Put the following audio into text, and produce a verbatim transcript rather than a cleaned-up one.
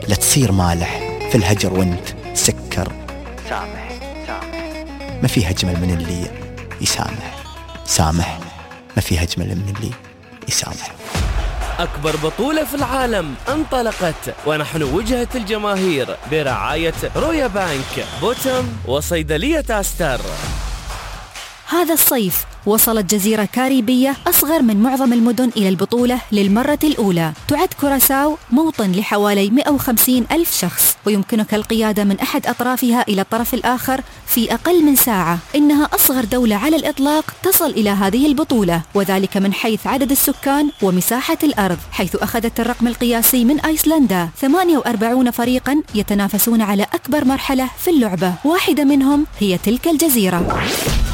لا تصير مالح في الهجر وانت سكر. سامح سامح ما في أجمل من اللي يسامح. سامح ما في أجمل من اللي يسامح. أكبر بطولة في العالم انطلقت، ونحن وجهة الجماهير برعاية رويا بانك، بوتم وصيدلية أستر. هذا الصيف وصلت جزيرة كاريبية أصغر من معظم المدن إلى البطولة للمرة الأولى. تعد كوراساو موطن لحوالي مئة وخمسين ألف شخص، ويمكنك القيادة من أحد أطرافها إلى الطرف الآخر في أقل من ساعة. إنها أصغر دولة على الإطلاق تصل إلى هذه البطولة، وذلك من حيث عدد السكان ومساحة الأرض، حيث أخذت الرقم القياسي من أيسلندا. ثمانية وأربعين فريقا يتنافسون على أكبر مرحلة في اللعبة، واحدة منهم هي تلك الجزيرة.